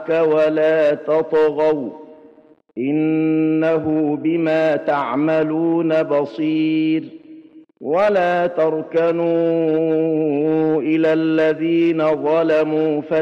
ولا تطغوا إنه بما تعملون بصير ولا تركنوا إلى الذين ظلموا